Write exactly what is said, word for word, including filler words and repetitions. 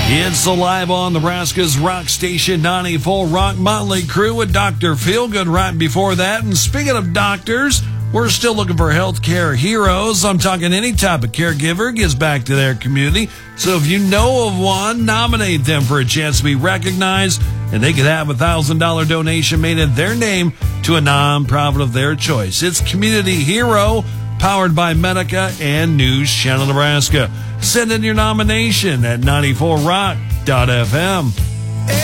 It's Alive on Nebraska's Rock Station ninety-four Rock Motley Crew with Doctor Feelgood right before that. And speaking of doctors, we're still looking for healthcare heroes. I'm talking any type of caregiver gives back to their community. So if you know of one, nominate them for a chance to be recognized, and they could have a one thousand dollars donation made in their name to a nonprofit of their choice. It's Community Hero, powered by Medica and News Channel Nebraska. Send in your nomination at ninety-four rock dot f m.